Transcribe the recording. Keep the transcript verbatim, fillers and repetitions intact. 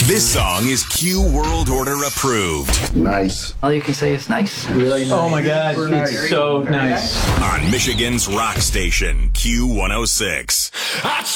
This song is Q World Order approved. Nice. All you can say is nice. Really nice. Oh my God, Super it's nice. so nice. On Michigan's rock station, Q one oh six.